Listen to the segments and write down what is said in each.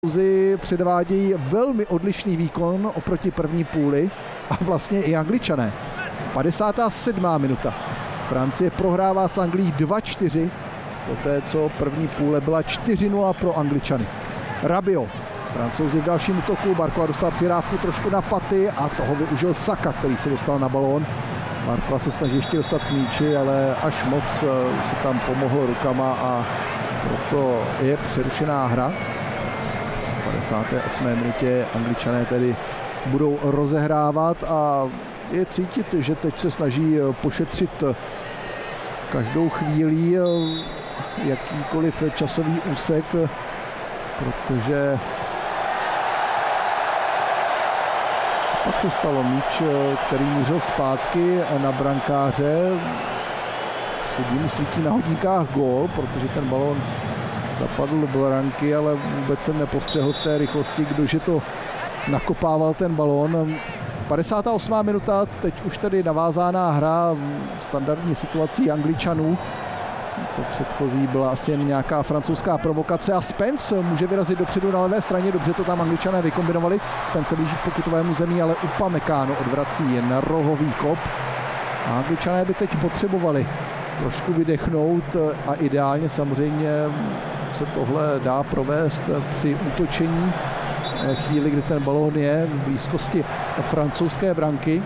Francouzi předvádějí velmi odlišný výkon oproti první půli a vlastně i Angličané. 57. minuta. Francie prohrává s Anglií 2-4, poté co první půle byla 4-0 pro Angličany. Rabiot. Francouzi v dalším útoku, Barcola dostal přihrávku trošku na paty a toho využil Saka, který se dostal na balón. Barcola se snaží ještě dostat k míči, ale až moc se tam pomohlo rukama a proto je přerušená hra. V 58. minutě Angličané tedy budou rozehrávat a je cítit, že teď se snaží pošetřit každou chvíli jakýkoliv časový úsek, protože pak se stalo míč, který mířil zpátky na brankáře. Sudímu svítí na hodníkách gól, protože ten balón zapadl do branky, ale vůbec jsem nepostřehl v té rychlosti, kdože to nakopával ten balón. 58. minuta, teď už tedy navázaná hra, standardní situací Angličanů. To předchozí byla asi jen nějaká francouzská provokace a Spence může vyrazit dopředu na levé straně, dobře to tam Angličané vykombinovali. Spence blíží k pokutovému zemí, ale Upamecano odvrací jen na rohový kop. A Angličané by teď potřebovali trošku vydechnout a ideálně samozřejmě se tohle dá provést při útočení chvíli, kdy ten balón je v blízkosti francouzské branky.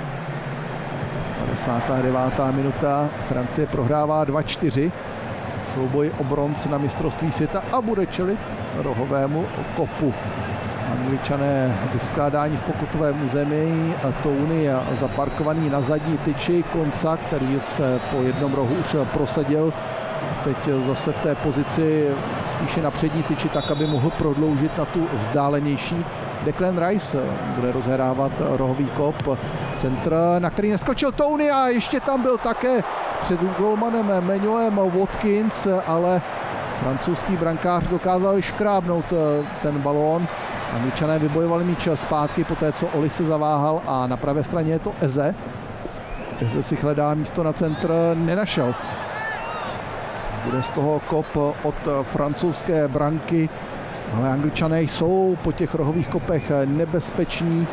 59. minuta, Francie prohrává 2-4. Souboj o bronz na mistrovství světa a bude čelit rohovému kopu. Angličané vyskládání v pokutovém území, Tony zaparkovaný na zadní tyči, Konca, který se po jednom rohu už prosadil, teď zase v té pozici spíše na přední tyči, tak aby mohl prodloužit na tu vzdálenější. Declan Rice bude rozhrávat rohový kop, centr, na který neskočil Tony a ještě tam byl také před golmanem Manuelem Watkins, ale francouzský brankář dokázal škrábnout ten balón. Angličané vybojovali míč zpátky, poté co Oli se zaváhal a na pravé straně je to Eze. Eze si hledá místo na centr, nenašel. Bude z toho kop od francouzské branky, ale Angličané jsou po těch rohových kopech nebezpeční.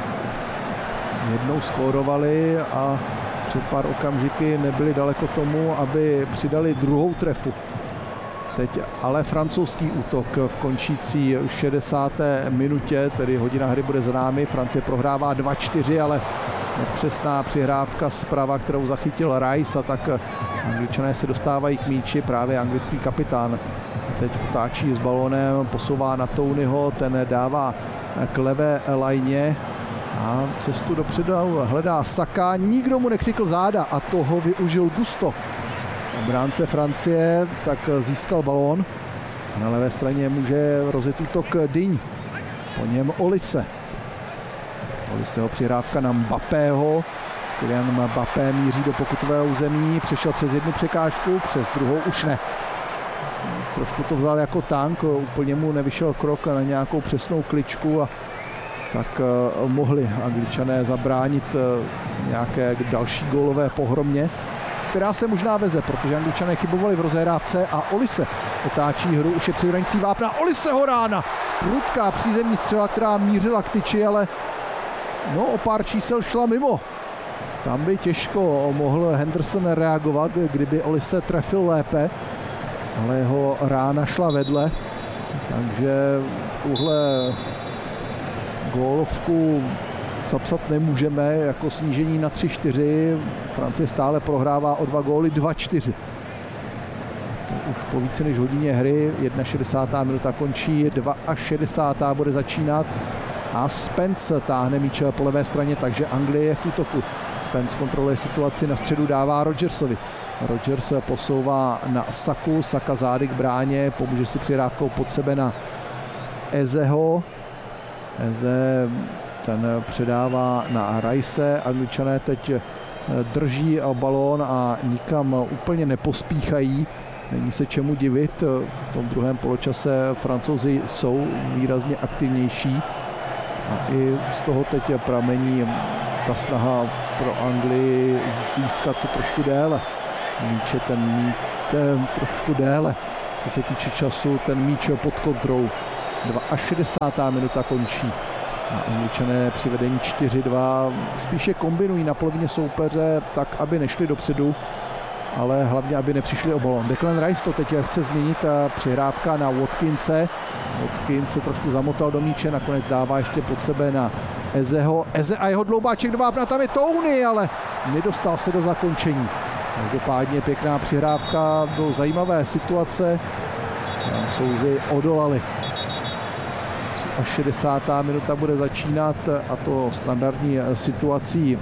Jednou skórovali a před pár okamžiky nebyli daleko tomu, aby přidali druhou trefu. Teď ale francouzský útok v končící 60. minutě, tedy hodina hry bude za námi. Francie prohrává 2-4, ale nepřesná přihrávka zprava, kterou zachytil Rice, a tak Angličané se dostávají k míči, právě anglický kapitán teď otáčí s balónem, posouvá na Tonyho, ten dává k levé lajně a cestu dopředu hledá Saka, nikdo mu nekřikl záda a toho využil Gusto. Obránce Francie tak získal balón a na levé straně může rozjet útok Digne, po něm Olise. Oliseho přihrávka na Mbappého, Kylian Mbappé míří do pokutového území, přešel přes jednu překážku, přes druhou už ne. Trošku to vzal jako tank, úplně mu nevyšel krok na nějakou přesnou kličku a tak mohli Angličané zabránit nějaké další gólové pohromě, která se možná veze, protože Angličané chybovali v rozehrávce a Olise otáčí hru, už je při hranicí vápna, Oliseho rána, prudká přízemní střela, která mířila k tyči, ale no, o pár čísel šla mimo. Tam by těžko mohl Henderson reagovat, kdyby Olise trefil lépe, ale jeho rána šla vedle, takže tuhle gólovku zapsat nemůžeme jako snížení na 3-4. Francie stále prohrává o 2 góly, 2-4. To už po více než hodině hry, 61. minuta končí, 62. bude začínat a Spence táhne míč po levé straně, takže Anglie je v útoku. Spence kontroluje situaci, na středu dává Rodgersovi. Rodgers posouvá na Saku, Saka zády k bráně, pomůže si přihrávkou pod sebe na Ezeho. Eze ten předává na Rice, Angličané teď drží balón a nikam úplně nepospíchají. Není se čemu divit, v tom druhém poločase Francouzi jsou výrazně aktivnější a i z toho teď pramení ta snaha pro Anglii získat to trošku déle. Míč je ten trošku déle, co se týče času, ten míč pod kontrolou. 62. minuta končí. A Angličané při vedení 4-2 spíše kombinují na polovině soupeře tak, aby nešli dopředu, ale hlavně, aby nepřišli o balón. Declan Rice to teď chce změnit, přihrávka na Watkinse. Watkins se trošku zamotal do míče, nakonec dává ještě pod sebe na Ezeho. Eze a jeho dloubáček do vápna, tam je Tony, ale nedostal se do zakončení. Každopádně pěkná přihrávka do zajímavé situace. Francouzi odolali. 60. minuta bude začínat, a to standardní situací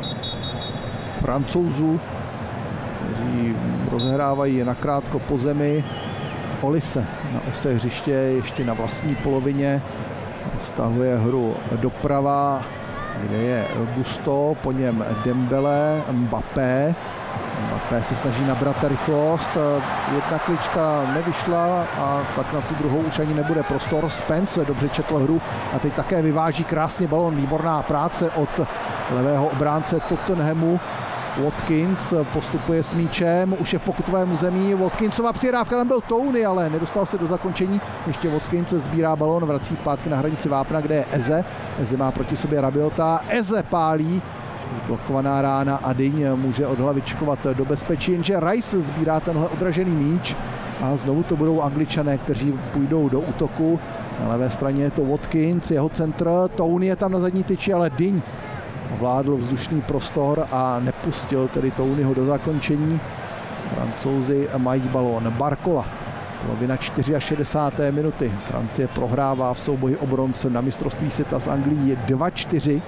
Francouzů, kteří rozehrávají nakrátko po zemi. Olise na ose hřiště ještě na vlastní polovině stahuje hru doprava, kde je Gusto, po něm Dembele, Mbappé se snaží nabrat rychlost, jedna klička nevyšla a tak na tu druhou už ani nebude prostor. Spence dobře četl hru a teď také vyváží krásně balon, výborná práce od levého obránce Tottenhamu. Watkins postupuje s míčem, už je v pokutovém území, Watkinsova přihrávka, tam byl Tony, ale nedostal se do zakončení. Ještě Watkins sbírá balon, vrací zpátky na hranici vápna, kde je Eze. Eze má proti sobě Rabiota, Eze pálí, zblokovaná rána a Dyň může odhlavičkovat do bezpečí, jenže Rice sbírá tenhle odražený míč a znovu to budou Angličané, kteří půjdou do útoku. Na levé straně je to Watkins, jeho centr, Tony je tam na zadní tyči, ale Dyň ovládl vzdušný prostor a nepustil tedy Tonyho do zakončení. Francouzi mají balón. Barcola, polovina 64. minuty. Francie prohrává v souboji o bronz na mistrovství světa s Anglií 2-4.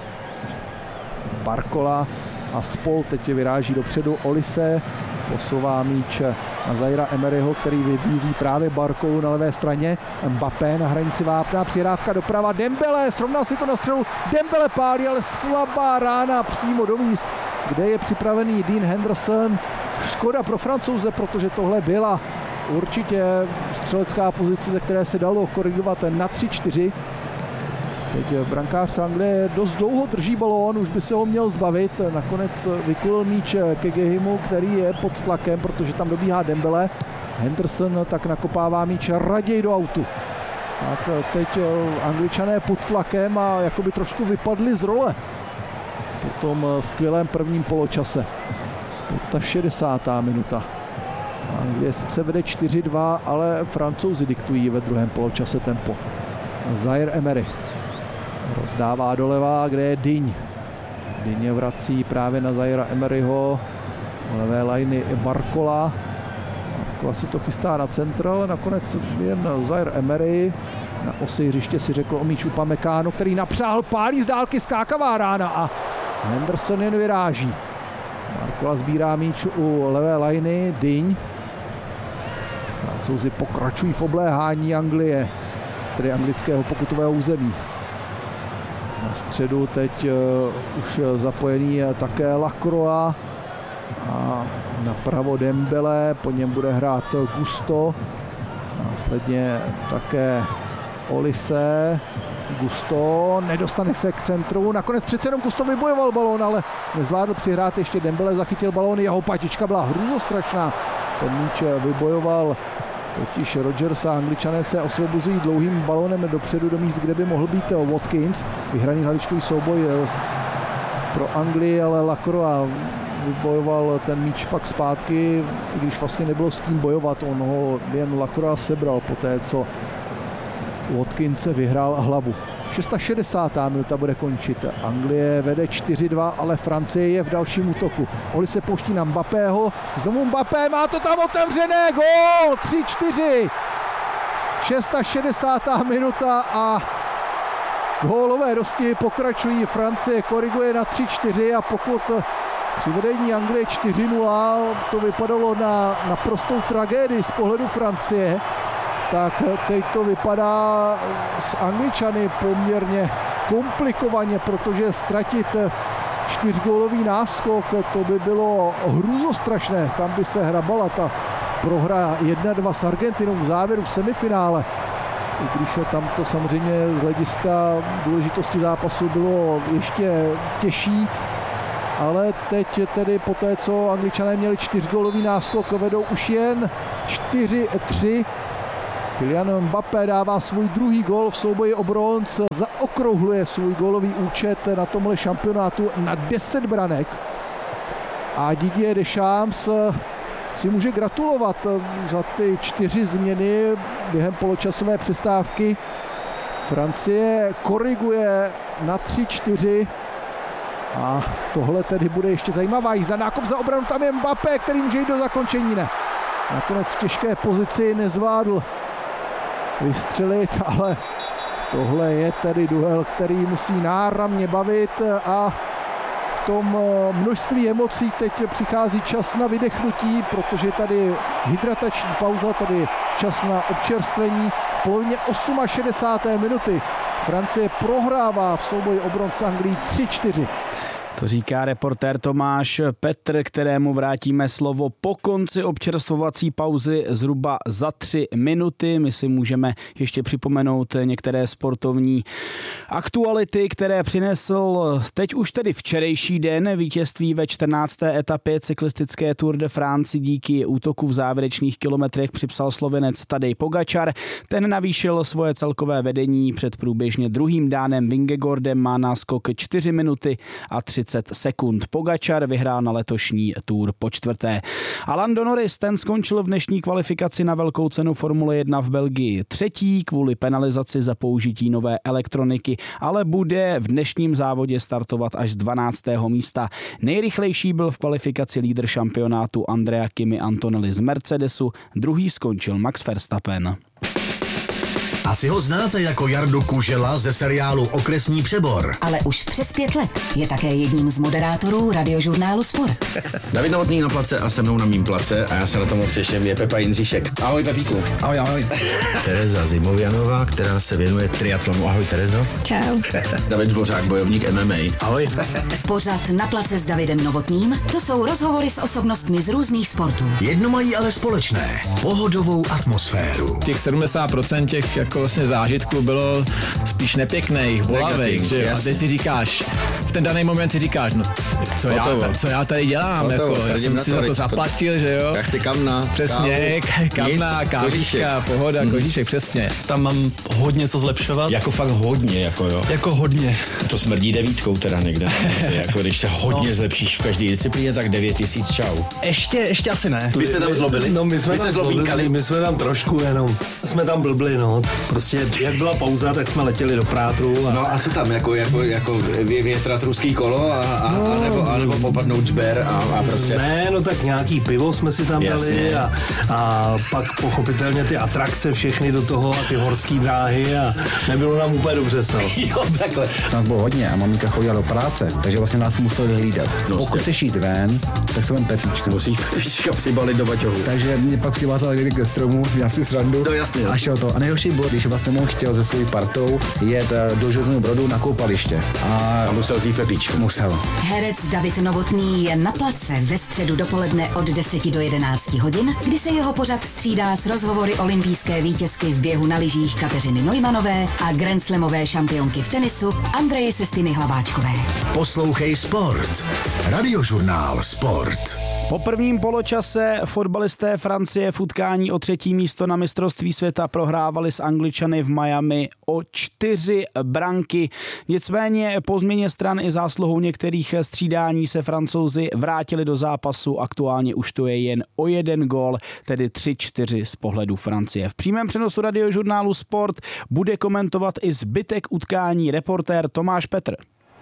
Barcola a Spol teď vyráží dopředu. Olise posouvá míč na Zaira Emeryho, který vybízí právě Barcolu na levé straně. Mbappé na hranici vápna, přihrávka doprava, Dembele, srovnal si to na střelu, Dembele pálí, ale slabá rána přímo do míst, kde je připravený Dean Henderson. Škoda pro Francouze, protože tohle byla určitě střelecká pozice, ze které se dalo korigovat na 3-4. Teď brankář Anglie dost dlouho drží balón, už by se ho měl zbavit. Nakonec vykulil míč ke Gehimu, který je pod tlakem, protože tam dobíhá Dembele. Henderson tak nakopává míč raději do autu. Tak teď Angličané pod tlakem a jakoby trošku vypadli z role po tom skvělém prvním poločase. Ta 60. minuta. Anglie sice vede 4-2, ale Francouzi diktují ve druhém poločase tempo. Zaire Emery rozdává doleva, kde je Dyň. Dyň vrací právě na Zaira Emeryho. Levé lajny Barcola. Barcola si to chystá na centr, ale nakonec jen Zaire Emery. Na osi hřiště si řekl o míč Upamecano, který napřáhl, pálí z dálky, skákavá rána a Henderson jen vyráží. Barcola sbírá míč u levé lajny, Dyň. Francouzi pokračují v obléhání Anglie, tedy anglického pokutového území. Na středu teď už zapojený také Lacroix a napravo Dembele, po něm bude hrát Gusto, následně také Olise, Gusto, nedostane se k centru, nakonec přece jenom Gusto vybojoval balón, ale nezvládl přihrát, ještě Dembele zachytil balón, jeho patička byla hrůzostrašná, ten míč vybojoval totiž Rodgers a Angličané se osvobozují dlouhým balónem dopředu do míst, kde by mohl být Watkins. Vyhraný hlavičkový souboj pro Anglii, ale Lacroix vybojoval ten míč pak zpátky, i když vlastně nebylo s kým bojovat. On ho jen Lacroix sebral po té, co Watkins vyhrál hlavu. 660. minuta bude končit. Anglie vede 4-2, ale Francie je v dalším útoku. Oli se pouští na Mbappého. Znovu Mbappé, má to tam otevřené. Gól! 3-4. 660. minuta a gólové dostihy pokračují. Francie koriguje na 3-4 a pokud při vedení Anglie 4-0 to vypadalo na naprostou tragédii z pohledu Francie, tak teď to vypadá s Angličany poměrně komplikovaně, protože ztratit 4gólový náskok, to by bylo hrůzostrašné. Tam by se hrabala ta prohra 1-2 s Argentinou v závěru v semifinále. I když tam to samozřejmě z hlediska důležitosti zápasu bylo ještě těžší, ale teď tedy po té, co Angličané měli 4gólový náskok, vedou už jen 4-3. Kylian Mbappé dává svůj druhý gól v souboji o bronz, zaokrouhluje svůj gólový účet na tomhle šampionátu na 10 branek. A Didier Deschamps si může gratulovat za ty 4 změny během poločasové přestávky. Francie koriguje na 3-4 a tohle tedy bude ještě zajímavá jízda. Nákop za obranu, tam je Mbappé, který může jít do zakončení, ne. Nakonec v těžké pozici nezvládl vystřelit, ale tohle je tedy duel, který musí náramně bavit a v tom množství emocí teď přichází čas na vydechnutí, protože je tady hydratační pauza, tady čas na občerstvení. V polovině 68. minuty Francie prohrává v souboji o bronz s Anglií 3-4. To říká reportér Tomáš Petr, kterému vrátíme slovo po konci občerstvovací pauzy zhruba za 3 minuty. My si můžeme ještě připomenout některé sportovní aktuality, které přinesl teď už tedy včerejší den vítězství ve 14. etapě cyklistické Tour de France. Díky útoku v závěrečných kilometrech připsal Slovinec Tadej Pogačar. Ten navýšil svoje celkové vedení před průběžně druhým Dánem Vingegordem, má náskok 4 minuty a 30 sekund. Pogačar vyhrál na letošní Tour po 4. A Lando Norris, ten skončil v dnešní kvalifikaci na velkou cenu Formule 1 v Belgii 3. kvůli penalizaci za použití nové elektroniky, ale bude v dnešním závodě startovat až z 12. místa. Nejrychlejší byl v kvalifikaci lídr šampionátu Andrea Kimi Antonelli z Mercedesu, druhý skončil Max Verstappen. Asi ho znáte jako Jardu Kužela ze seriálu Okresní přebor. Ale už přes 5 let je také jedním z moderátorů radiožurnálu Sport. David Novotný na place a se mnou na mým place a já se na to moc těším, je Pepa Jindříšek. Ahoj Pepíku. Ahoj, ahoj. Tereza Zimovianová, která se věnuje triatlonu. Ahoj Terezo. Čau. David Dvořák, bojovník MMA. Ahoj. Pořad Na place s Davidem Novotným, to jsou rozhovory s osobnostmi z různých sportů. Jedno mají ale společné. Pohodovou atmosféru. Těch 70% těch jako vlastně zážitků bylo spíš nepěkných, bolavých, že jo? A teď si říkáš, v ten daný moment si říkáš, no co já tady dělám, jako, já jsem si za to zaplatil, že jo? Já chci kamna. Přesně, kamna, kávička, pohoda, kožíšek, přesně. Tam mám hodně co zlepšovat. Jako fakt hodně, jako jo. Jako hodně. To smrdí 9 teda někde. Jako když se hodně zlepšíš v každé disciplíně, tak 9000 čau. Ještě asi ne. Vy jste tam zlobili? No my jsme tam zlobili, my jsme tam trošku jenom, jsme tam blbli, no. Prostě jak byla pauza, tak jsme letěli do Prátru. No a co tam, jako větrat ruský kolo a nebo popadnout žber a prostě. Ne, no tak nějaký pivo jsme si tam dali a pak pochopitelně ty atrakce všechny do toho a ty horský dráhy a nebylo nám úplně dobře snad. Jo, takhle. Nás bylo hodně a maminka chodila do práce, takže vlastně nás museli hlídat. No, pokud chceš jít ven, tak se vem Pepíčka. Musíš Pepíčka přibalit do baťohu. Takže mě pak přivázal někdy ke stromu, já si srandu. To jasně. A šel to. A nejhorší bylo, když vlastně on chtěl se svojí partou jet do Železného Brodu na koupaliště. A musel vzít Pepíčku. Musel. Herec David Novotný je na place ve středu dopoledne od 10 do 11 hodin, kdy se jeho pořad střídá s rozhovory olympijské vítězky v běhu na lyžích Kateřiny Neumannové a grandslamové šampionky v tenisu Andreje Sestiny Hlaváčkové. Poslouchej Sport. Radiožurnál Sport. Po prvním poločase fotbalisté Francie v utkání o 3. místo na mistrovství světa prohrávali s Angličany v Miami o 4 branky. Nicméně po změně stran i zásluhou některých střídání se Francouzi vrátili do zápasu. Aktuálně už to je jen o 1 gól, tedy 3-4 z pohledu Francie. V přímém přenosu radiožurnálu Sport bude komentovat i zbytek utkání reportér Tomáš Petr.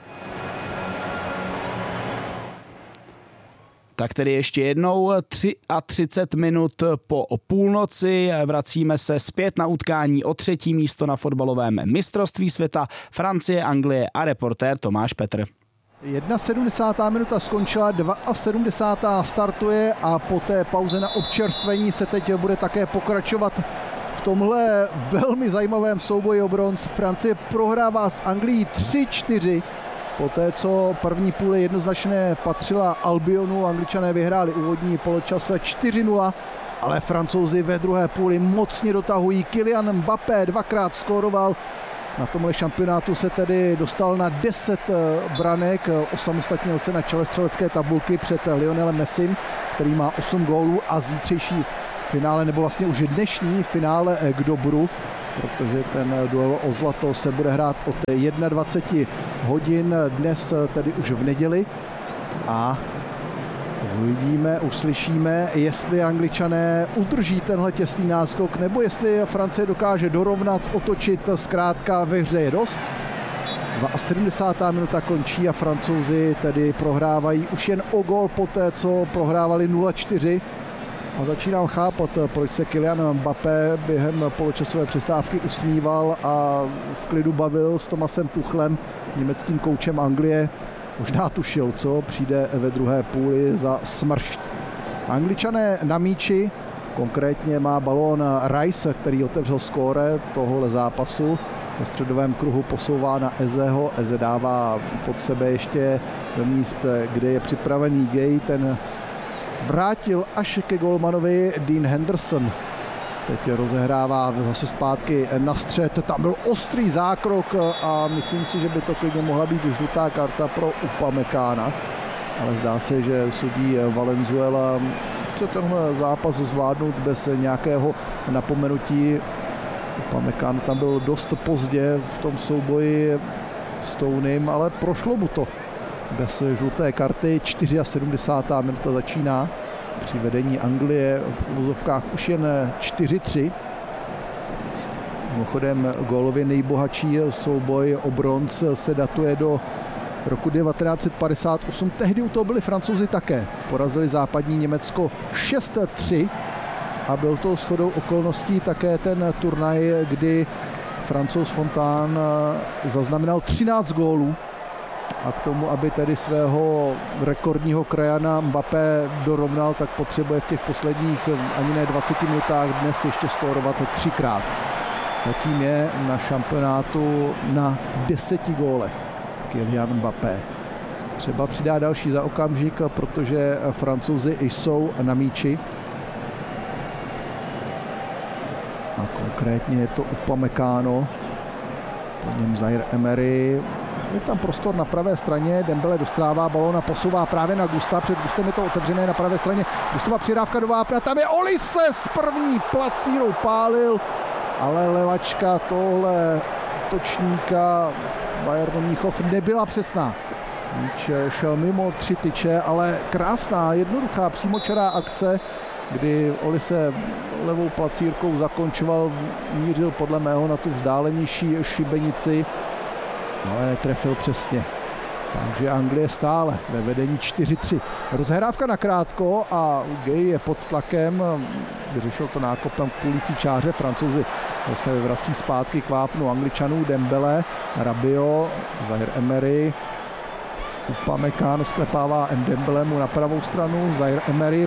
Tak tedy ještě jednou 33 minut po půlnoci vracíme se zpět na utkání o 3. místo na fotbalovém mistrovství světa Francie, Anglie a reportér Tomáš Petr. 71. minuta skončila, 72. startuje a po té pauze na občerstvení se teď bude také pokračovat v tomhle velmi zajímavém souboji o bronz. Francie prohrává s Anglií 3-4. Poté, co první půl jednoznačně patřila Albionu, Angličané vyhráli úvodní poločas 4-0, ale Francouzi ve druhé půli mocně dotahují. Kylian Mbappé dvakrát skóroval. Na tomhle šampionátu se tedy dostal na 10 branek, osamostatnil se na čele střelecké tabulky před Lionelem Messim, který má 8 gólů a zítřejší finále, nebo vlastně už dnešní finále k dobru, protože ten duel o zlato se bude hrát od 21 hodin, dnes tedy už v neděli. A uvidíme, uslyšíme, jestli Angličané udrží tenhle těsný náskok, nebo jestli Francie dokáže dorovnat, otočit, zkrátka ve hře je dost. 72. minuta končí a Francouzi tedy prohrávají už jen o gól poté, co prohrávali 0-4. A začínám chápat, proč se Kylian Mbappé během poločasové přestávky usmíval a v klidu bavil s Thomasem Tuchlem, německým koučem Anglie. Možná tušil, co přijde ve druhé půli za smršť. Angličané na míči, konkrétně má balón Rice, který otevřel skóre tohohle zápasu. Ve středovém kruhu posouvá na Ezeho. Eze dává pod sebe ještě do míst, kde je připravený Gay. Ten vrátil až ke golmanovi Dean Henderson. Teď rozehrává zase zpátky na střed. Tam byl ostrý zákrok a myslím si, že by to klidně mohla být žlutá karta pro Upamekána. Ale zdá se, že sudí Valenzuela chce tenhle zápas zvládnout bez nějakého napomenutí. Upamecano tam byl dost pozdě v tom souboji s Tounem, ale prošlo mu to bez žluté karty. 74. minuta začíná. Při vedení Anglie v úzovkách už jen 4-3. Mimochodem gólově nejbohatší souboj o bronz se datuje do roku 1958. Tehdy u toho byli Francouzi také. Porazili západní Německo 6-3 a byl to shodou okolností také ten turnaj, kdy Francouz Fontaine zaznamenal 13 gólů. A k tomu, aby tedy svého rekordního krajana Mbappé dorovnal, tak potřebuje v těch posledních ani ne 20 minutách dnes ještě skórovat 3krát. Zatím je na šampionátu na 10 gólech Kylian Mbappé. Třeba přidá další za okamžik, protože Francouzi jsou na míči. A konkrétně je to Upamecano, po něm Zaire Emery. Je tam prostor na pravé straně, Dembele dostává balón a posouvá právě na Gusta. Před Gustem je to otevřené na pravé straně. Gustova přidávka do vápna, tam je Olise s první placírou pálil, ale levačka tohle útočníka Bayernu Mnichov nebyla přesná. Míč šel mimo 3 tyče, ale krásná, jednoduchá, přímočará akce, kdy Olise levou placírkou zakončoval, mířil podle mého na tu vzdálenější šibenici, ale netrefil přesně. Takže Anglie stále ve vedení 4-3. Rozhrávka nakrátko a Gay je pod tlakem. Vyřešil to nákopem k půlící čáře. Francouzi se vrací zpátky k vápnu Angličanů. Dembele, Rabiot, Zaire Emery. Upamecano sklepává Dembelemu na pravou stranu. Zaire Emery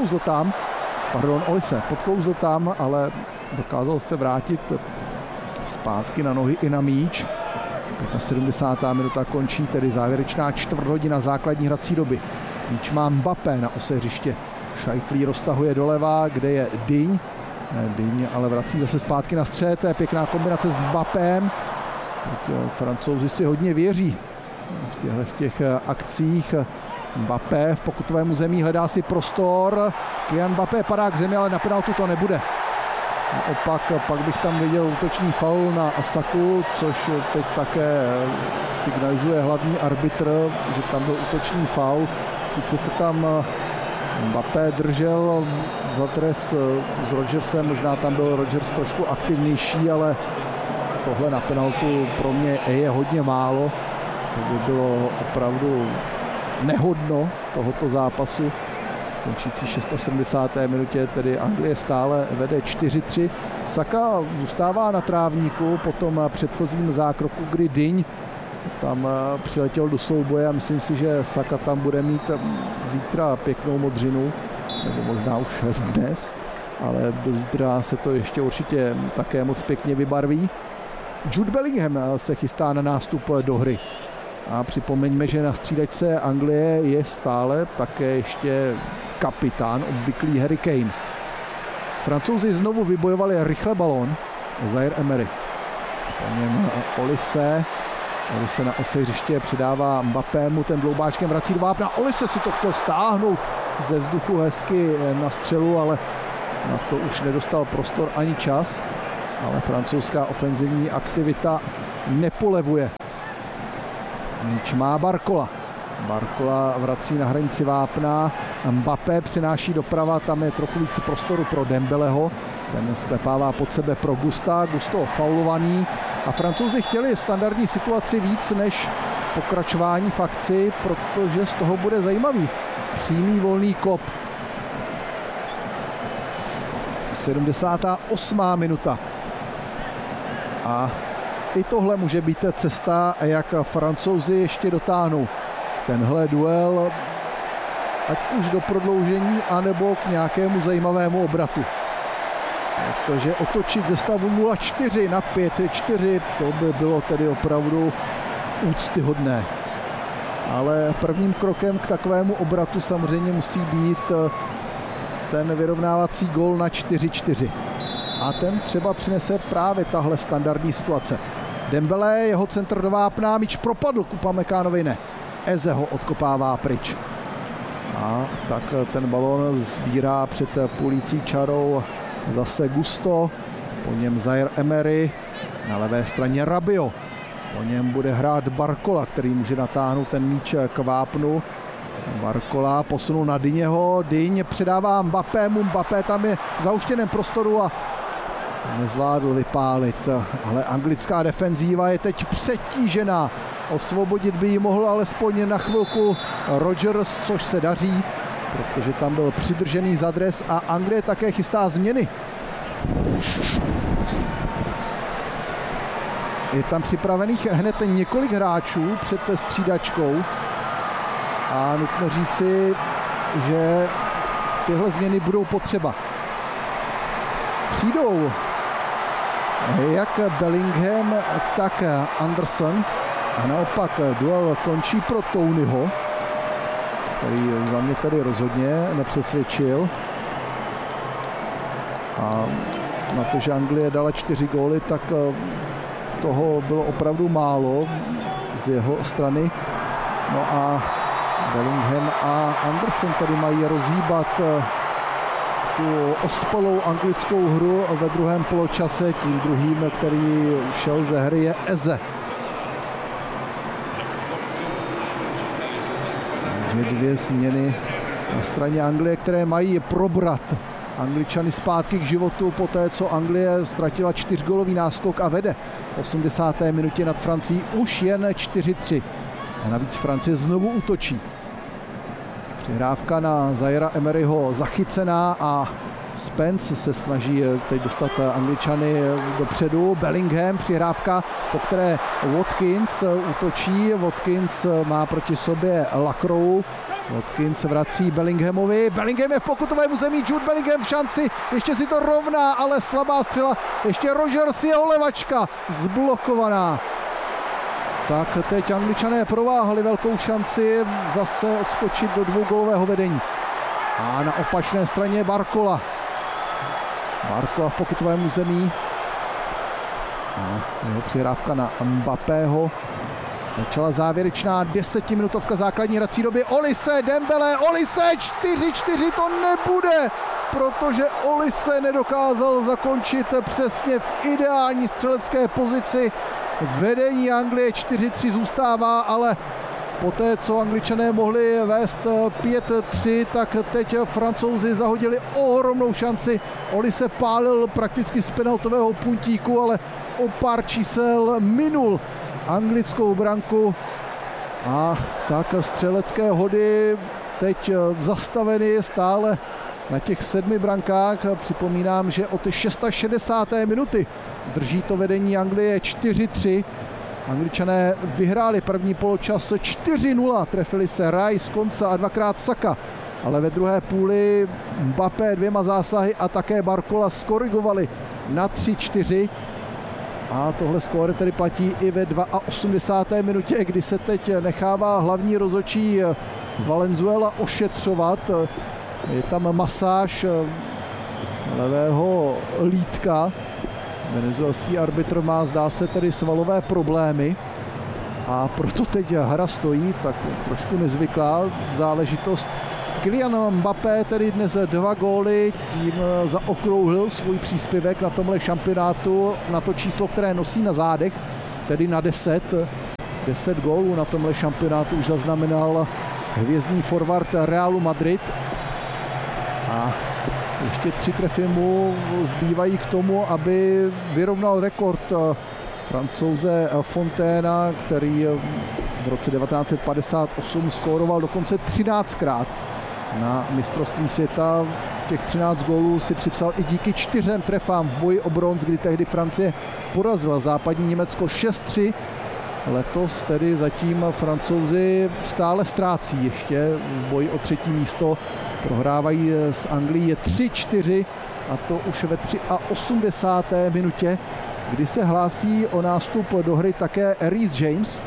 Olise podklouzl tam, ale dokázal se vrátit zpátky na nohy i na míč. 75. minuta končí, tedy závěrečná čtvrthodina základní hrací doby. Míč má Mbappé na ose hřiště. Šajtlí roztahuje doleva, kde je Digne. Digne ale vrací zase zpátky na střed. To je pěkná kombinace s Mbappém. Teď Francouzi si hodně věří v těch akcích. Mbappé v pokutovém území hledá si prostor. Kylian Mbappé padá k zemi, ale na penaltu to nebude. Naopak pak bych tam viděl útočný faul na Saku, což teď také signalizuje hlavní arbitr, že tam byl útočný faul. Sice se tam Mbappé držel za dres s Rodgersem, možná tam byl Rodgers trošku aktivnější, ale tohle na penaltu pro mě je hodně málo. To by bylo opravdu nehodno tohoto zápasu. Končící 76. minutě, tedy Anglie stále vede 4-3. Saka zůstává na trávníku po tom předchozím zákroku, kdy Digne tam přiletěl do souboje a myslím si, že Saka tam bude mít zítra pěknou modřinu, nebo možná už dnes, ale do zítra se to ještě určitě také moc pěkně vybarví. Jude Bellingham se chystá na nástup do hry. A připomeňme, že na střídačce Anglie je stále také ještě kapitán, obvyklý Harry Kane. Francouzi znovu vybojovali rychle balón. Zaire Emery. Po něm Olise na ose hřiště přidává Mbappému, ten dloubáčkem vrací do vápna. Olise si to chtěl stáhnout ze vzduchu hezky na střelu, ale Na to už nedostal prostor ani čas, ale francouzská ofenzivní aktivita nepolevuje. Míč má Barcola. Barcola vrací na hranici vápna. Mbappé přenáší doprava, tam je trochu víc prostoru pro Dembeleho. Ten sklepává pod sebe pro Gusta. Gusto faulovaný. A Francouzi chtěli standardní situaci víc než pokračování v akci, protože z toho bude zajímavý. Přímý volný kop. 78. minuta. A i tohle může být cesta, jak Francouzi ještě dotáhnou tenhle duel, ať už do prodloužení, anebo k nějakému zajímavému obratu. Protože otočit ze stavu 0-4 na 5-4, to by bylo tedy opravdu úctyhodné. Ale prvním krokem k takovému obratu samozřejmě musí být ten vyrovnávací gól na 4-4. A ten třeba přinese právě tahle standardní situace. Dembele, jeho centr do vápna, míč propadl k Upamekánovi, ne. Eze ho odkopává pryč. A tak ten balón sbírá před půlící čarou zase Gusto, po něm Zaire Emery, na levé straně Rabiot. Po něm bude hrát Barcola, který může natáhnout ten míč k vápnu. Barcola posunul na Diněho, Diň předává Mbappému, Mbappé tam je v zauštěném prostoru a nezvládl vypálit, ale anglická defenzíva je teď přetížená. Osvobodit by ji mohl alespoň na chvilku Rodgers, což se daří, protože tam byl přidržený za dres a Anglie také chystá změny. Je tam připravených hned několik hráčů před střídačkou a nutno říci, že tyhle změny budou potřeba. Přijdou jak Bellingham, tak Anderson a naopak duel končí pro Tonyho, který za mě tady rozhodně nepřesvědčil. A na to, že Anglie dala 4 góly, tak toho bylo opravdu málo z jeho strany. No a Bellingham a Anderson tady mají rozhýbat tu ospalou anglickou hru ve druhém poločase. Tím druhým, který šel ze hry, je Eze. Takže 2 změny na straně Anglie, které mají probrat Angličany zpátky k životu po té, co Anglie ztratila 4gólový náskok a vede v 80. minutě nad Francií už jen 4-3. A navíc Francie znovu útočí. Přihrávka na Zaira Emeryho zachycená a Spence se snaží teď dostat Angličany dopředu. Bellingham, přihrávka, po které Watkins útočí. Watkins má proti sobě Lacroix. Watkins vrací Bellinghamovi. Bellingham je v pokutovém území, Jude Bellingham v šanci. Ještě si to rovná, ale slabá střela. Ještě Rodgers, jeho levačka zblokovaná. Tak teď Angličané prováhali velkou šanci zase odskočit do 2gólového vedení. A na opačné straně Barcola. Barcola v pokutovém území. A jeho přihrávka na Mbappého. Začala závěrečná 10minutovka základní hrací doby. Olise, Dembele, Olise, 4-4 to nebude, protože Olise nedokázal zakončit přesně v ideální střelecké pozici. Vedení Anglie 4-3 zůstává, ale poté, co Angličané mohli vést 5-3, tak teď Francouzi zahodili ohromnou šanci. Olise pálil prakticky z penaltového puntíku, ale o pár čísel minul anglickou branku. A tak střelecké hody teď zastaveny stále na těch 7 brankách. Připomínám, že od 66. minuty drží to vedení Anglie 4-3. Angličané vyhráli první poločas 4-0, trefili se Rice, Konsa a 2krát Saka. Ale ve druhé půli Mbappé 2 zásahy a také Barcola skorigovali na 3-4. A tohle skóre tedy platí i ve 82. minutě, kdy se teď nechává hlavní rozhodčí Valenzuela ošetřovat. Je tam masáž levého lítka. Venezuelský arbitr má, zdá se, tedy svalové problémy a proto teď hra stojí, tak trošku nezvyklá záležitost. Kylian Mbappé tedy dnes 2 góly, tím zaokrouhlil svůj příspěvek na tomhle šampionátu na to číslo, které nosí na zádech, tedy na 10. 10 gólů na tomhle šampionátu už zaznamenal hvězdný forward Realu Madrid. A ještě 3 trefy mu zbývají k tomu, aby vyrovnal rekord Francouze Fontaina, který v roce 1958 skóroval dokonce 13krát na mistrovství světa. Těch 13 gólů si připsal i díky 4 trefám v boji o bronz, kdy tehdy Francie porazila západní Německo 6-3. Letos tedy zatím Francouzi stále ztrácí ještě v boji o 3. místo. Prohrávají s Anglií 3-4 a to už ve 83. minutě, kdy se hlásí o nástup do hry také Reece James,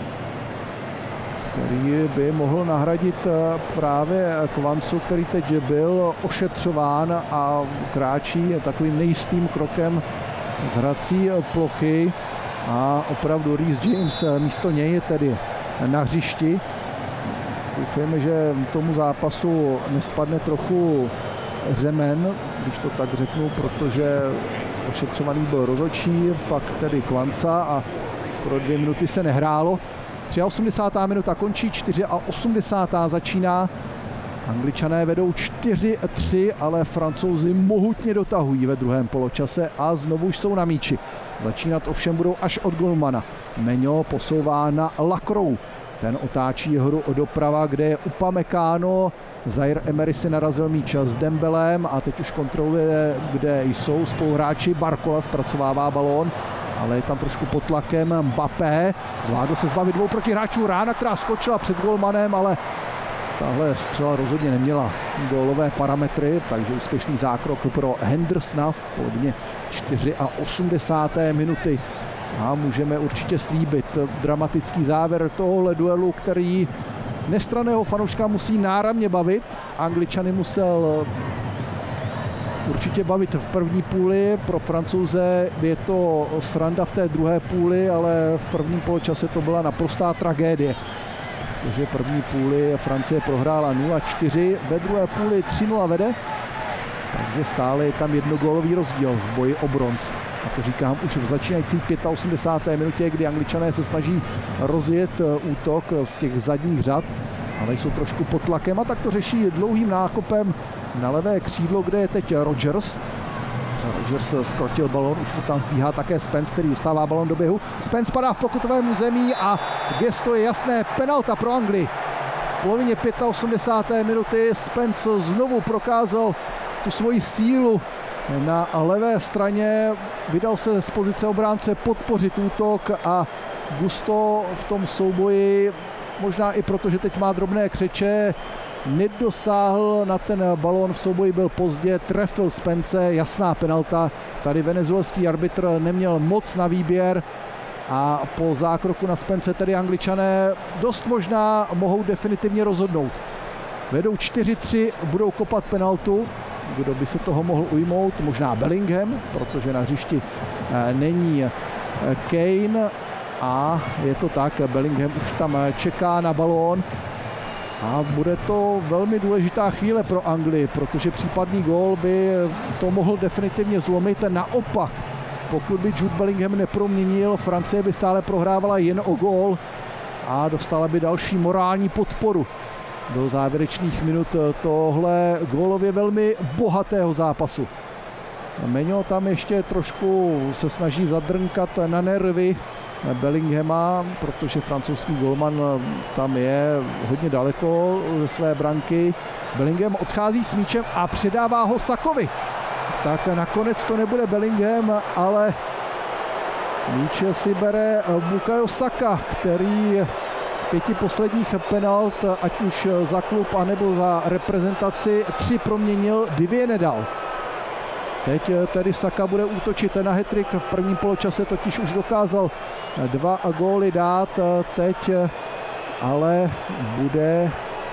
který by mohl nahradit právě Kvancu, který teď byl ošetřován a kráčí takovým nejistým krokem z hrací plochy. A opravdu Reece James místo něj je tedy na hřišti. Doufejme, že tomu zápasu nespadne trochu řemen, když to tak řeknu, protože ošetřovaný byl rozhodčí, pak tedy Kvanca a skoro 2 minuty se nehrálo. 83. minuta končí, 84. začíná. Angličané vedou 4-3, ale Francouzi mohutně dotahují ve druhém poločase a znovu jsou na míči. Začínat ovšem budou až od golmana. Meňo posouvá na Lacroix. Ten otáčí hru doprava, kde je Upamecano. Zaire Emery si narazil míč s Dembelem a teď už kontroluje, kde jsou spoluhráči. Barcola zpracovává balón, ale je tam trošku pod tlakem. Mbappé zvládl se zbavit 2 protihráčů. Rána, která skočila před golmanem, ale tahle střela rozhodně neměla gólové parametry, takže úspěšný zákrok pro Hendersona v polovině 84. minuty. A můžeme určitě slíbit dramatický závěr tohohle duelu, který nestranného fanouška musí náramně bavit. Angličany musel určitě bavit v první půli, pro Francouze je to sranda v té druhé půli, ale v prvním poločase to byla naprostá tragédie. Takže první půli Francie prohrála 0-4, ve druhé půli 3-0 vede, takže stále je tam jednogólový rozdíl v boji o bronz. A to říkám už v začínající 85. minutě, kdy Angličané se snaží rozjet útok z těch zadních řad, ale jsou trošku pod tlakem a tak to řeší dlouhým nákopem na levé křídlo, kde je teď Rodgers. Rodgers zkrotil balon, už mu tam zbíhá také Spence, který dostává balon do běhu. Spence padá v pokutovém území a gesto je jasné, penalta pro Anglii. V polovině 85. minuty Spence znovu prokázal tu svoji sílu na levé straně, vydal se z pozice obránce podpořit útok a Gusto v tom souboji, možná i proto, že teď má drobné křeče, nedosáhl na ten balón, v souboji byl pozdě, trefil Spence, jasná penalta. Tady venezuelský arbitr neměl moc na výběr a po zákroku na Spence tedy Angličané dost možná mohou definitivně rozhodnout. Vedou 4-3, budou kopat penaltu. Kdo by se toho mohl ujmout? Možná Bellingham, protože na hřišti není Kane a je to tak, Bellingham už tam čeká na balón. A bude to velmi důležitá chvíle pro Anglii, protože případný gól by to mohl definitivně zlomit. Naopak, pokud by Jude Bellingham neproměnil, Francie by stále prohrávala jen o gól a dostala by další morální podporu do závěrečných minut tohle gólově velmi bohatého zápasu. Meňo tam ještě trošku se snaží zadrnkat na nervy Bellinghama, protože francouzský golman tam je hodně daleko ze své branky. Bellingham odchází s míčem a předává ho Sakovi. Tak nakonec to nebude Bellingham, ale míč si bere Bukayo Saka, který z 5 posledních penalt, ať už za klub anebo za reprezentaci, 3 proměnil, 2 nedal. Teď tedy Saka bude útočit na hat-trick, v prvním poločase totiž už dokázal 2 góly dát, teď ale bude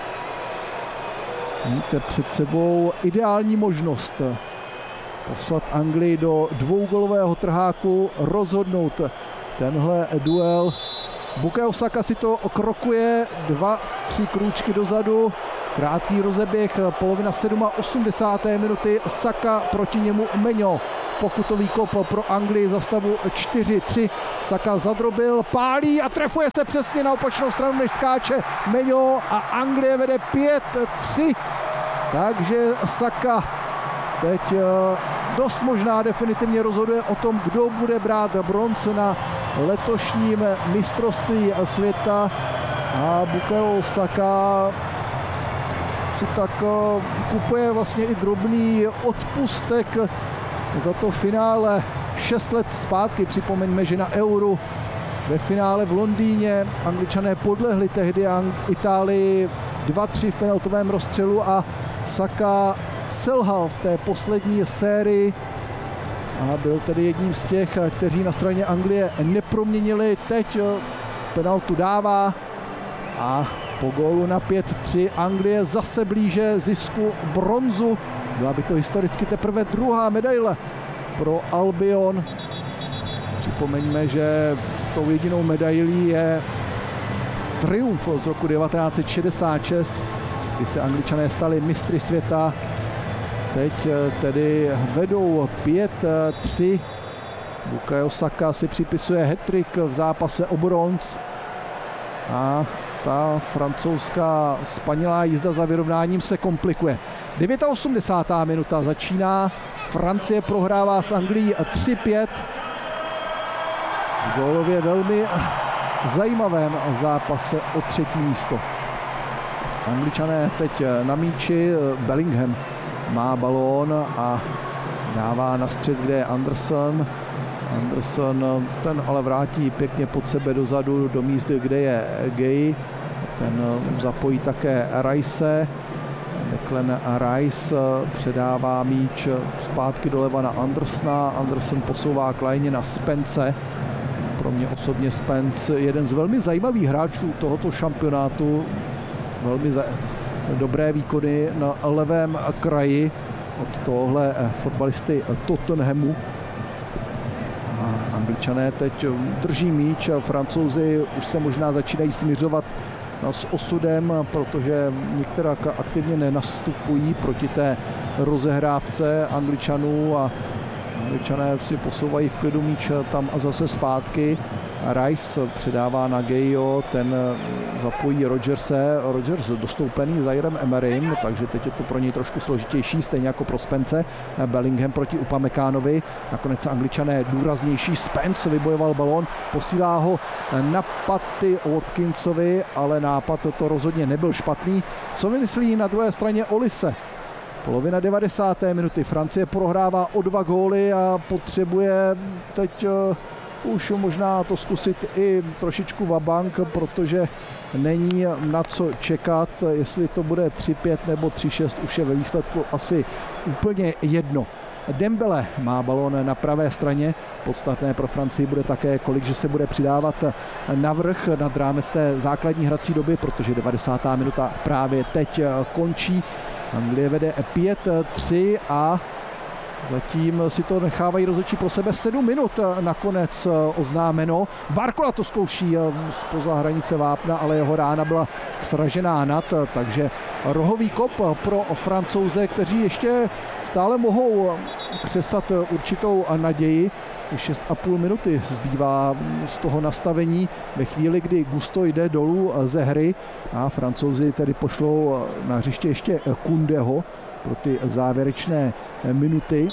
mít před sebou ideální možnost poslat Anglii do 2gólového trháku, rozhodnout tenhle duel. Bukayo Saka si to krokuje 2-3 krůčky dozadu, Krátký rozeběh, polovina 87. minuty, Saka proti němu Meňo. Pokutový kop pro Anglii za stavu 4-3. Saka zadrobil, pálí a trefuje se přesně na opačnou stranu, než skáče Meňo a Anglie vede 5-3. Takže Saka teď dost možná definitivně rozhoduje o tom, kdo bude brát bronz na letošním mistrovství světa. A Bukayo Saka si tak kupuje vlastně i drobný odpustek za to finále 6 let zpátky. Připomeňme, že na Euru ve finále v Londýně Angličané podlehli tehdy Itálii 2-3 v penaltovém rozstřelu a Saka selhal v té poslední sérii a byl tedy jedním z těch, kteří na straně Anglie neproměnili. Teď penaltu dává a po gólu na 5-3 Anglie zase blíže zisku bronzu. Byla by to historicky teprve druhá medaile pro Albion. Připomeňme, že tou jedinou medailí je triumf z roku 1966, kdy se Angličané stali mistry světa. Teď tedy vedou 5-3. Bukayo Saka si připisuje hat-trick v zápase o bronz. A ta francouzská spanilá jízda za vyrovnáním se komplikuje. 89. minuta začíná. Francie prohrává s Anglií 3-5. V gólově velmi zajímavém zápase o třetí místo. Angličané teď na míči, Bellingham má balón a dává na střed, kde je Anderson. Anderson ten ale vrátí pěkně pod sebe dozadu do míst, kde je Gay. Ten zapojí také Rice. Declan Rice předává míč zpátky doleva na Andersona. Anderson posouvá k lajně na Spence. Pro mě osobně Spence jeden z velmi zajímavých hráčů tohoto šampionátu. Velmi dobré výkony na levém kraji od tohle fotbalisty Tottenhamu. A Angličané teď drží míč, Francouzi už se možná začínají smiřovat s osudem, protože některá aktivně nenastupují proti té rozehrávce Angličanů a Angličané si posouvají v klidu míč tam a zase zpátky. Rice předává na Gayo, ten zapojí Rodgerse. Rodgers dostoupený Zairem Emerym, takže teď je to pro něj trošku složitější, stejně jako pro Spence. Bellingham proti Upamekánovi. Nakonec Angličané důraznější. Spence vybojoval balón, posílá ho na paty Watkinsovi, ale nápad to rozhodně nebyl špatný. Co vymyslí na druhé straně Olise? Polovina 90. minuty. Francie prohrává o 2 góly a potřebuje teď už možná to zkusit i trošičku vabank, protože není na co čekat, jestli to bude 3-5 nebo 3-6, už je ve výsledku asi úplně jedno. Dembele má balón na pravé straně, podstatné pro Francii bude také, kolik že se bude přidávat navrch nad rámec té základní hrací doby, protože 90. minuta právě teď končí. Anglie vede 5-3 a zatím si to nechávají rozhodčí pro sebe. 7 minut nakonec oznámeno. Barcola to zkouší zpoza hranice vápna, ale jeho rána byla sražená nad, takže rohový kop pro Francouze, kteří ještě stále mohou křesat určitou naději. 6,5 minuty zbývá z toho nastavení ve chvíli, kdy Gusto jde dolů ze hry a Francouzi tedy pošlou na hřiště ještě Koundého pro ty závěrečné minuty.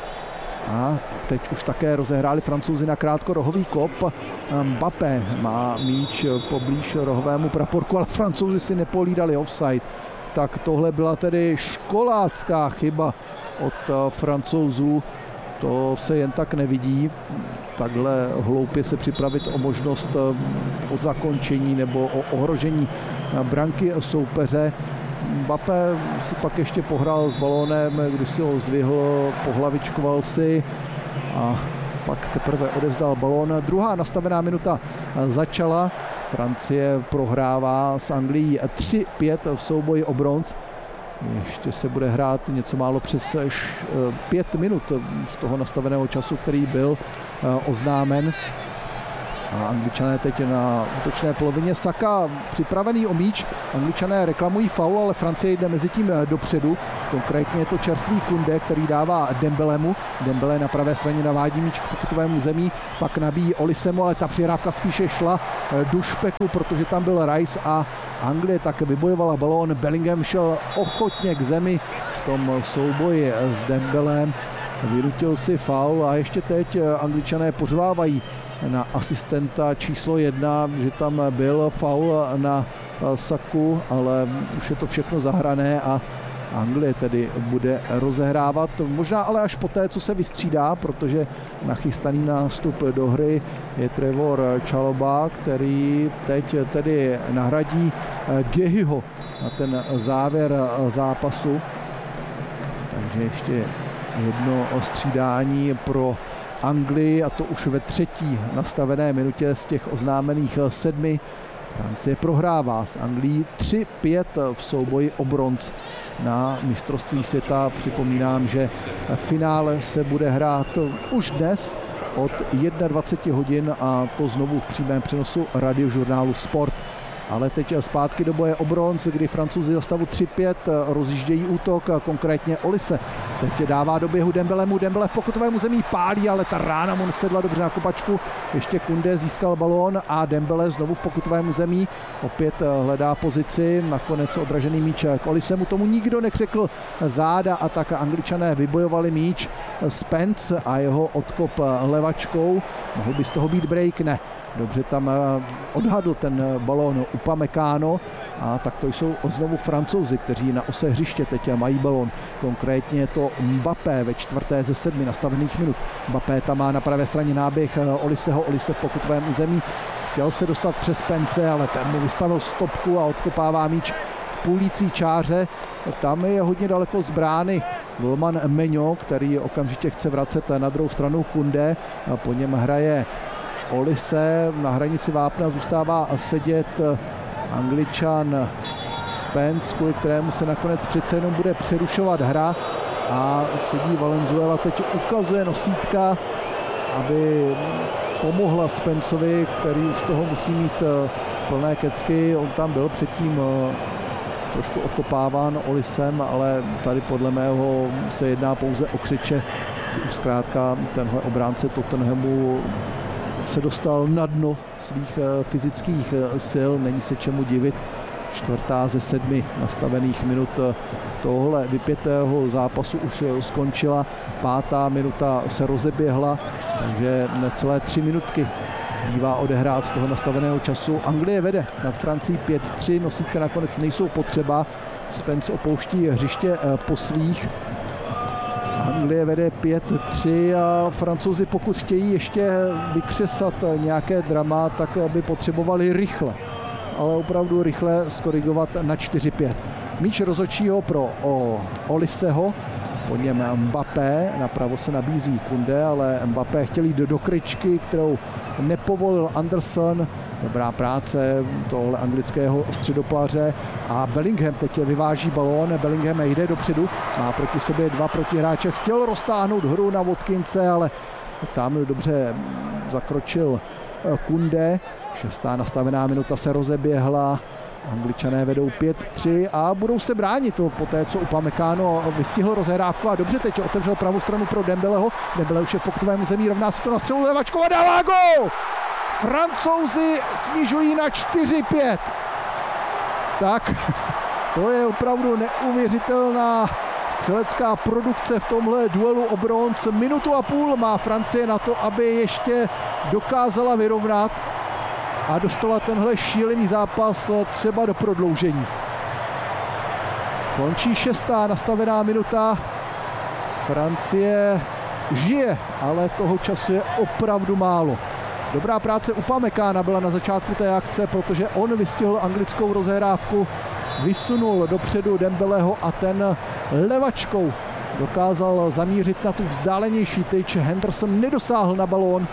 A teď už také rozehráli Francouzi na krátko rohový kop. Mbappé má míč poblíž rohovému praporku, ale Francouzi si nepolídali offside. Tak tohle byla tedy školácká chyba od Francouzů. To se jen tak nevidí. Takhle hloupě se připravit o možnost o zakončení nebo o ohrožení branky soupeře. Mbappé si pak ještě pohrál s balónem, když si ho zdvihl, pohlavičkoval si a pak teprve odevzdal balón. Druhá nastavená minuta začala. Francie prohrává s Anglií 3-5 v souboji o bronz. Ještě se bude hrát něco málo přes 5 minut z toho nastaveného času, který byl oznámen. A Angličané teď na útočné polovině. Saka připravený o míč. Angličané reklamují faul, ale Francie jde mezi tím dopředu. Konkrétně je to čerstvý Koundé, který dává Dembelemu. Dembele na pravé straně navádí míč k pokutovému zemí, pak nabíjí Olisemu, ale ta přihrávka spíše šla do špeku, protože tam byl Rice a Anglie tak vybojovala balón. Bellingham šel ochotně k zemi v tom souboji s Dembelem. Vyrutil si faul a ještě teď Angličané pořvávají na asistenta číslo 1, že tam byl faul na Saku, ale už je to všechno zahrané a Anglie tedy bude rozehrávat, možná ale až poté, co se vystřídá, protože nachystaný nástup do hry je Trevor Chalobah, který teď tedy nahradí Gehyho na ten závěr zápasu. Takže ještě jedno střídání pro Anglii, a to už ve 3. nastavené minutě z těch oznámených 7. Francie prohrává s Anglií 3-5 v souboji o bronz na mistrovství světa. Připomínám, že finále se bude hrát už dnes od 21 hodin a to znovu v přímém přenosu radiožurnálu Sport. Ale teď zpátky do boje o bronz, kdy Francouzi za stavu 3-5 rozjíždějí útok, konkrétně Olise. Teď dává do běhu Dembelemu, Dembele v pokutovému zemí pálí, ale ta rána mu nesedla dobře na kopačku. Ještě Koundé získal balón a Dembele znovu v pokutovému zemí. Opět hledá pozici, nakonec odražený míč k Olisemu, tomu nikdo nekřekl záda a tak Angličané vybojovali míč. Spence a jeho odkop levačkou. Mohl by z toho být break? Ne. Dobře tam odhadl ten balón Upamecano a tak to jsou znovu Francouzi, kteří na ose hřiště teď mají balón. Konkrétně je to Mbappé ve 4. ze 7 nastavených minut. Mbappé tam má na pravé straně náběh Oliseho, Olise v pokutovém území. Chtěl se dostat přes Spence, ale ten mu vystavil stopku a odkopává míč k půlící čáře. Tam je hodně daleko z brány golman Meňo, který okamžitě chce vracet na druhou stranu Koundé. Po něm hraje Olise, na hranici vápna zůstává sedět Angličan Spence, kvůli kterému se nakonec přece jenom bude přerušovat hra a sedí Valenzuela teď ukazuje nosítka, aby pomohla Spencovi, který už toho musí mít plné kecky. On tam byl předtím trošku okopáván Olisem, ale tady podle mého se jedná pouze o křeče. Už zkrátka tenhle obránce Tottenhamu se dostal na dno svých fyzických sil, není se čemu divit. 4. ze 7 nastavených minut tohle vypětého zápasu už skončila. 5. minuta se rozeběhla, takže necelé 3 minutky zbývá odehrát z toho nastaveného času. Anglie vede nad Francií 5-3, nosítka nakonec nejsou potřeba. Spence opouští hřiště po svých. Anglie vede 5-3 a Francouzi, pokud chtějí ještě vykřesat nějaké drama, tak by potřebovali rychle, ale opravdu rychle skorigovat na 4-5. Míč rozhodčího pro Oliseho, po něm Mbappé, napravo se nabízí Koundé, ale Mbappé chtěl jít do kryčky, kterou nepovolil Anderson. Dobrá práce tohle anglického středoplaře a Bellingham teď vyváží balón, Bellingham jde dopředu, má proti sobě 2 protihráče, chtěl roztáhnout hru na Watkinse, ale tam dobře zakročil Koundé. 6. nastavená minuta se rozeběhla, Angličané vedou 5-3 a budou se bránit po té, co Upamecano vystihl rozehrávku a dobře teď otevřel pravou stranu pro Dembeleho. Dembele už je v pokutovém území, rovná se to na střelu levačkou a dává gól! Francouzi snižují na 4-5. Tak, to je opravdu neuvěřitelná střelecká produkce v tomhle duelu o bronz. 1,5 minuty má Francie na to, aby ještě dokázala vyrovnat a dostala tenhle šílený zápas třeba do prodloužení. Končí 6. nastavená minuta. Francie žije, ale toho času je opravdu málo. Dobrá práce Upamecana byla na začátku té akce, protože on vystihl anglickou rozehrávku, vysunul dopředu Dembeleho a ten levačkou dokázal zamířit na tu vzdálenější tyč. Henderson nedosáhl na balón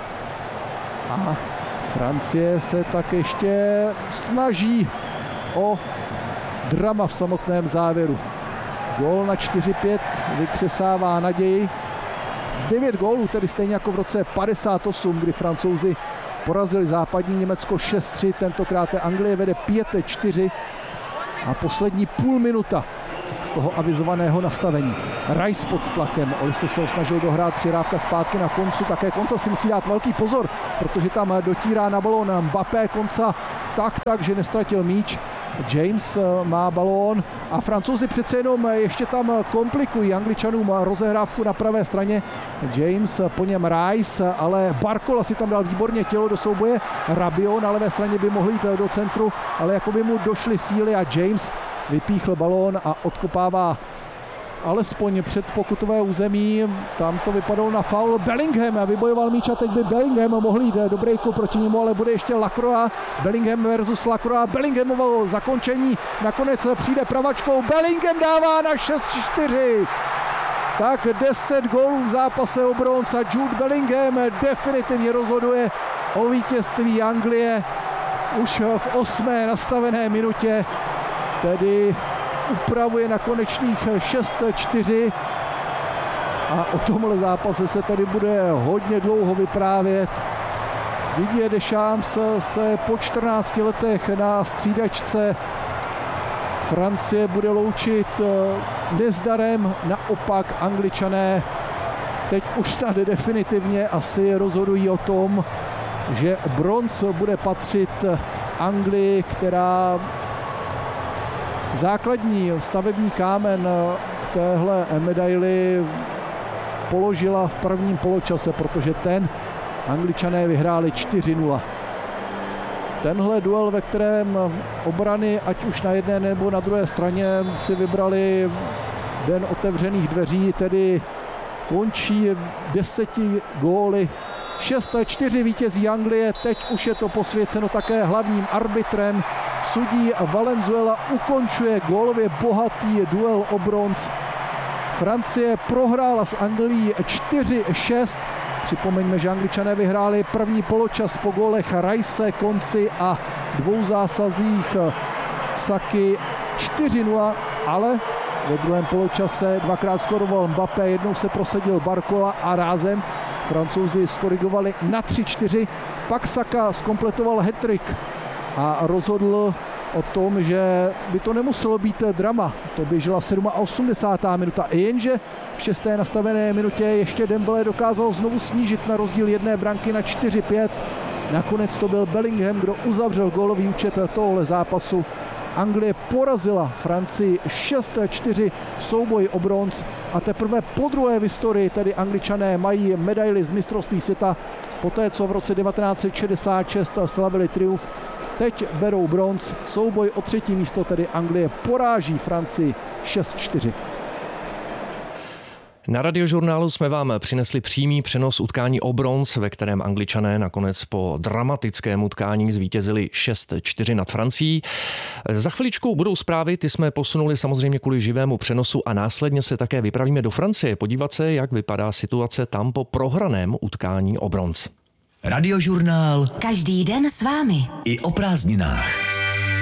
a Francie se tak ještě snaží o drama v samotném závěru. Gól na 4-5 vykřesává naději. 9 gólů, tedy stejně jako v roce 58, kdy Francouzi porazili západní Německo 6-3, tentokrát Anglie vede 5-4 a poslední půl minuta z toho avizovaného nastavení. Rice pod tlakem, Olise se ho snažil dohrát, přihrávka zpátky na Koncu, také Konca si musí dát velký pozor, protože tam dotírá na balón Mbappé, Konca tak, že nestratil míč. James má balón a Francouzi přece jenom ještě tam komplikují Angličanům rozehrávku na pravé straně. James, po něm Rice, ale Barcola si tam dal výborně tělo do souboje. Rabiot na levé straně by mohl jít do centru, ale jako by mu došly síly a James vypíchl balón a odkopává alespoň před pokutové území. Tam to vypadalo na faul. Bellingham vybojoval míč a teď by Bellingham mohl jít do breaku proti němu, ale bude ještě Lacroix. Bellingham versus Lacroix. Bellinghamovo zakončení nakonec přijde pravačkou. Bellingham dává na 6-4. Tak 10 gólů v zápase o bronz a Jude Bellingham definitivně rozhoduje o vítězství Anglie už v 8. nastavené minutě. Tedy upravuje na konečných 6-4 a o tomhle zápase se tady bude hodně dlouho vyprávět. Didier Deschamps se po 14 letech na střídačce Francie bude loučit nezdarem, naopak Angličané teď už snad definitivně asi rozhodují o tom, že bronz bude patřit Anglii, která základní stavební kámen k téhle medaili položila v prvním poločase, protože ten Angličané vyhráli 4-0. Tenhle duel, ve kterém obrany, ať už na jedné nebo na druhé straně, si vybrali den otevřených dveří, tedy končí 10 góly. 6-4 vítězí Anglie, teď už je to posvěceno také hlavním arbitrem. Sudí Valenzuela ukončuje gólově bohatý duel o bronz. Francie prohrála s Anglií 4-6. Připomeňme, že Angličané vyhráli první poločas po gólech Rice, Konci a dvou zásazích Saky 4-0, ale ve druhém poločase dvakrát skoroval Mbappé, jednou se prosadil Barcola a rázem Francouzi skorigovali na 3-4. Pak Saka zkompletoval hat-trick a rozhodl o tom, že by to nemuselo být drama. To běžela 87. minuta, jenže v 6. nastavené minutě ještě Dembélé dokázal znovu snížit na rozdíl jedné branky na 4-5. Nakonec to byl Bellingham, kdo uzavřel gólový účet tohohle zápasu. Anglie porazila Francii 6-4 v souboji o bronz a teprve po druhé v historii tedy Angličané mají medaili z mistrovství světa poté, co v roce 1966 slavili triumf. Teď berou bronz, souboj o třetí místo, tedy Anglie poráží Francii 6-4. Na Radiožurnálu jsme vám přinesli přímý přenos utkání o bronz, ve kterém Angličané nakonec po dramatickém utkání zvítězili 6-4 nad Francií. Za chviličku budou zprávy, ty jsme posunuli samozřejmě kvůli živému přenosu a následně se také vypravíme do Francie, podívat se, jak vypadá situace tam po prohraném utkání o bronz. Radiožurnál. Každý den s vámi. I o prázdninách.